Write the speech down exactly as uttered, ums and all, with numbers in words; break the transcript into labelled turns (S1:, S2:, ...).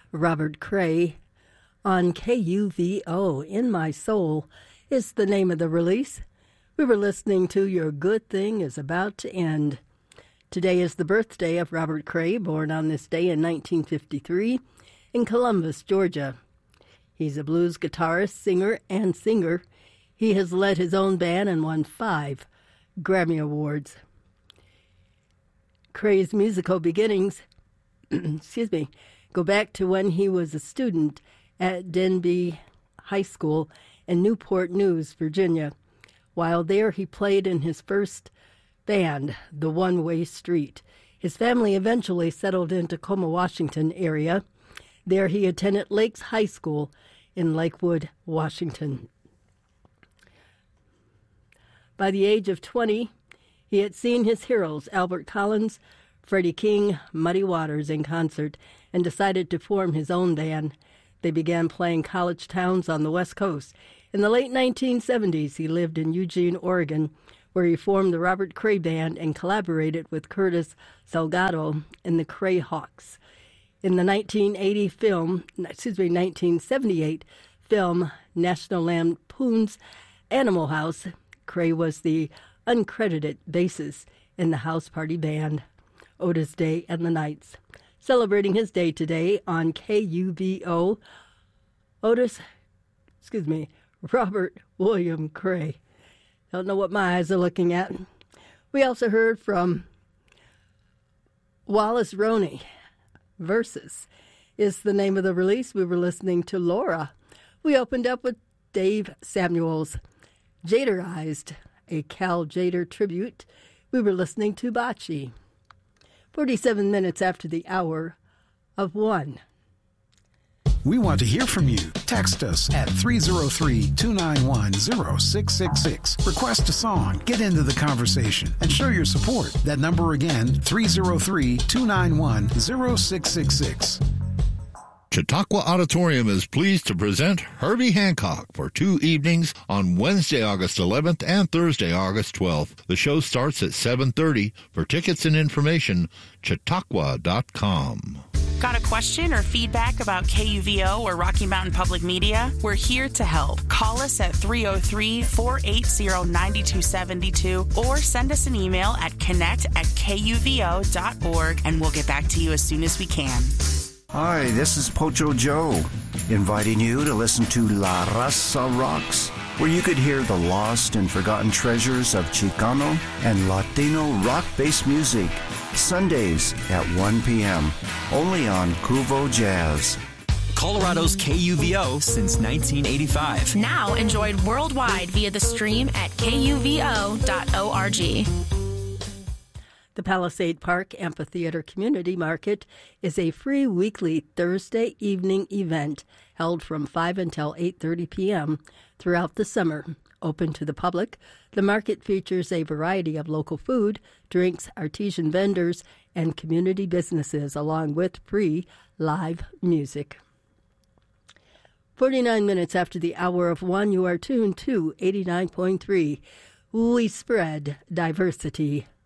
S1: Robert Cray on K U V O. In My Soul is the name of the release. We were listening to Your Good Thing Is About to End. Today is the birthday of Robert Cray, born on this day in nineteen fifty-three in Columbus, Georgia. He's a blues guitarist, singer, and singer. He has led his own band and won five Grammy Awards. Cray's musical beginnings, excuse me, go back to when he was a student at Denby High School in Newport News, Virginia. While there, he played in his first band, The One Way Street. His family eventually settled in Tacoma, Washington area. There he attended Lakes High School in Lakewood, Washington. By the age of twenty, he had seen his heroes, Albert Collins, Freddie King, Muddy Waters, in concert and decided to form his own band. They began playing college towns on the West Coast. In the late nineteen seventies, he lived in Eugene, Oregon, where he formed the Robert Cray Band and collaborated with Curtis Salgado in the Cray Hawks. In the nineteen eighty film, excuse me, nineteen seventy-eight film National Lampoon's Animal House, Cray was the uncredited bassist in the House Party Band, Otis Day and the Knights. Celebrating his day today on K U V O, Otis, excuse me, Robert William Cray. Don't know what my eyes are looking at. We also heard from Wallace Roney. Versus is the name of the release. We were listening to Laura. We opened up with Dave Samuels, Jaderized, a Cal Jader tribute. We were listening to Bocce. forty-seven minutes after the hour of one.
S2: We want to hear from you. Text us at three oh three, two nine one, oh six six six. Request a song, get into the conversation, and show your support. That number again, three oh three, two nine one, oh six six six.
S3: Chautauqua Auditorium is pleased to present Herbie Hancock for two evenings on Wednesday, August eleventh and Thursday, August twelfth. The show starts at seven thirty. For tickets and information, chautauqua dot com.
S4: Got a question or feedback about K U V O or Rocky Mountain Public Media? We're here to help. Call us at three oh three, four eight oh, nine two seven two or send us an email at connect at K U V O dot org and we'll get back to you as soon as we can.
S5: Hi, this is Pocho Joe, inviting you to listen to La Raza Rocks, where you could hear the lost and forgotten treasures of Chicano and Latino rock-based music, Sundays at one p.m., only on Cuvo Jazz.
S6: Colorado's K U V O since nineteen eighty-five.
S7: Now enjoyed worldwide via the stream at K U V O dot org.
S1: The Palisade Park Amphitheater Community Market is a free weekly Thursday evening event held from five until eight thirty p.m. throughout the summer. Open to the public, the market features a variety of local food, drinks, artisan vendors, and community businesses, along with free live music. forty-nine minutes after the hour of one, you are tuned to eighty-nine point three. We spread diversity.